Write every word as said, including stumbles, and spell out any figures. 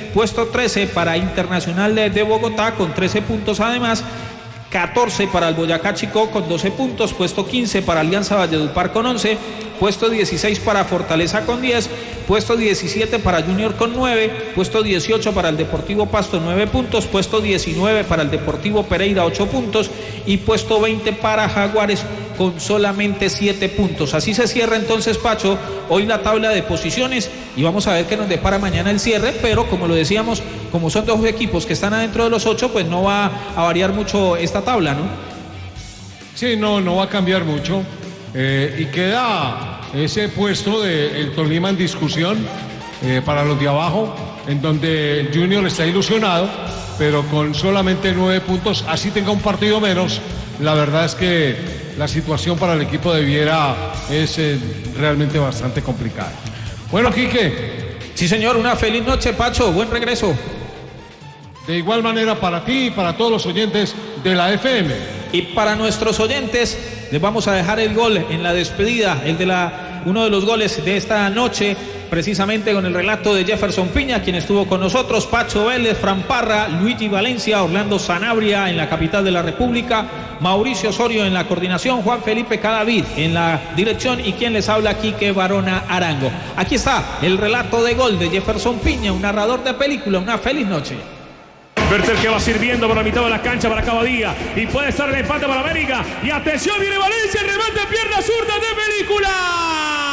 puesto trece para Internacional de, de Bogotá con trece puntos además, catorce para el Boyacá Chicó con doce puntos, puesto quince para Alianza Valledupar con once, puesto dieciséis para Fortaleza con diez, puesto diecisiete para Junior con nueve, puesto dieciocho para el Deportivo Pasto nueve puntos, puesto diecinueve para el Deportivo Pereira ocho puntos y puesto veinte para Jaguares con solamente siete puntos. Así se cierra entonces, Pacho, hoy la tabla de posiciones y vamos a ver qué nos depara mañana el cierre, pero como lo decíamos, como son dos equipos que están adentro de los ocho, pues no va a variar mucho esta tabla, ¿no? Sí, no, no va a cambiar mucho. Eh, y queda ese puesto del Tolima en discusión eh, para los de abajo, en donde el Junior está ilusionado, pero con solamente nueve puntos, así tenga un partido menos. La verdad es que la situación para el equipo de Viera es eh, realmente bastante complicada. Bueno, Quique. Sí, señor, una feliz noche, Pacho, buen regreso. De igual manera para ti y para todos los oyentes de la F M. Y para nuestros oyentes les vamos a dejar el gol en la despedida, el de la uno de los goles de esta noche, precisamente con el relato de Jefferson Piña, quien estuvo con nosotros, Pacho Vélez, Fran Parra, Luigi Valencia, Orlando Sanabria en la capital de la República, Mauricio Osorio en la coordinación, Juan Felipe Cadavid en la dirección y quien les habla, Quique Barona Arango. Aquí está el relato de gol de Jefferson Piña, un narrador de película. Una feliz noche. Bertel que va sirviendo por la mitad de la cancha para Cabadía y puede estar el empate para América y atención, viene Valencia, el remate, pierna zurda de película.